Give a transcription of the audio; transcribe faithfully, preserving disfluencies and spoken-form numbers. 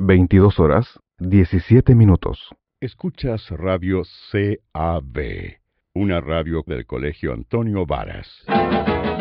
veintidós horas, diecisiete minutos. Escuchas Radio C A B, una radio del Colegio Antonio Varas.